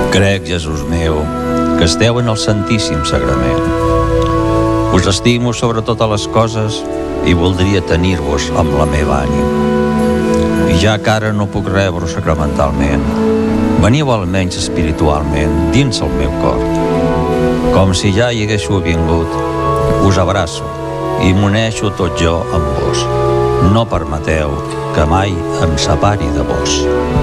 Crec, Jesús meu, que esteu en el Santíssim Sagrament. Us estimo sobre totes les coses i voldria tenir-vos amb la meva ànima. I ja que ara no puc rebre-vos sacramentalment, veniu almenys espiritualment dins el meu cor. Com si ja hi haguéssiu vingut, us abraço i m'uneixo tot jo amb vos. No permeteu que mai em separi de vos.